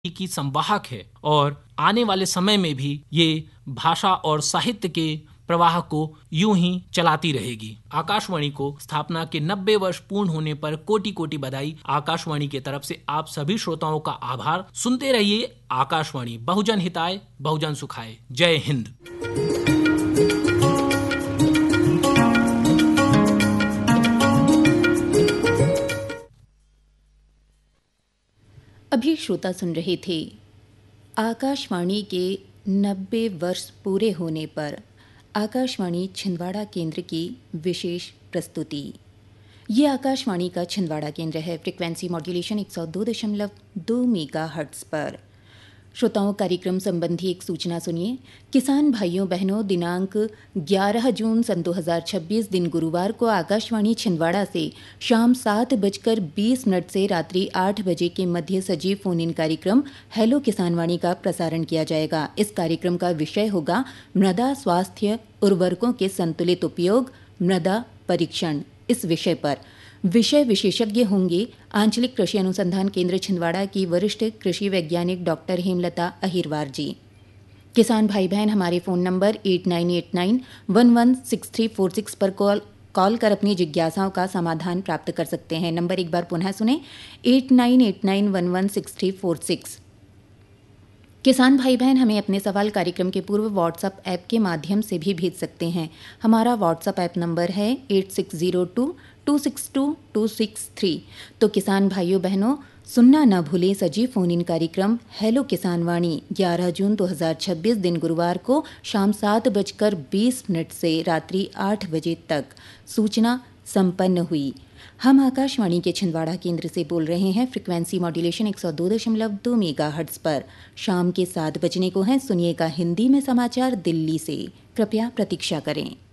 की संवाहक है और आने वाले समय में भी ये भाषा और साहित्य के प्रवाह को यूं ही चलाती रहेगी। आकाशवाणी को स्थापना के 90 वर्ष पूर्ण होने पर कोटि कोटि बधाई। आकाशवाणी की तरफ से आप सभी श्रोताओं का आभार। सुनते रहिए आकाशवाणी, बहुजन हिताय बहुजन सुखाय। जय हिंद। अभी श्रोता सुन रहे थे आकाशवाणी के 90 वर्ष पूरे होने पर आकाशवाणी छिंदवाड़ा केंद्र की विशेष प्रस्तुति। ये आकाशवाणी का छिंदवाड़ा केंद्र है। फ्रिक्वेंसी मॉड्यूलेशन 102.2 मेगाहर्ट्ज़ पर। श्रोताओं, कार्यक्रम संबंधी एक सूचना सुनिए। किसान भाइयों बहनों, दिनांक 11 जून सन 2026 दिन गुरुवार को आकाशवाणी छिंदवाड़ा से शाम 7:20 से रात्रि 8 बजे के मध्य सजीव फोन इन कार्यक्रम हेलो किसानवाणी का प्रसारण किया जाएगा। इस कार्यक्रम का विषय होगा मृदा स्वास्थ्य उर्वरकों के संतुलित उपयोग, मृदा परीक्षण। इस विषय पर विषय विशेषज्ञ होंगे आंचलिक कृषि अनुसंधान केंद्र छिंदवाड़ा की वरिष्ठ कृषि वैज्ञानिक डॉक्टर हेमलता अहिरवार जी। किसान भाई बहन हमारे फ़ोन नंबर 8989116346 पर कॉल कर अपनी जिज्ञासाओं का समाधान प्राप्त कर सकते हैं। नंबर एक बार पुनः सुने, 8989116346। किसान भाई बहन हमें अपने सवाल कार्यक्रम के पूर्व व्हाट्सएप ऐप के माध्यम से भी भेज सकते हैं। हमारा व्हाट्सएप ऐप नंबर है 8602262263। तो किसान भाइयों बहनों, सुनना न भूलें सजीव फोन इन कार्यक्रम हेलो किसानवाणी 11 जून 2026 दिन गुरुवार को शाम 7:20 से रात्रि 8 बजे तक। सूचना संपन्न हुई। हम आकाशवाणी के छिंदवाड़ा केंद्र से बोल रहे हैं। फ्रिक्वेंसी मॉड्यूलेशन 102.2 मेगाहर्ट्ज़ पर। शाम के 7 बजने को हैं। सुनिएगा हिंदी में समाचार दिल्ली से। कृपया प्रतीक्षा करें।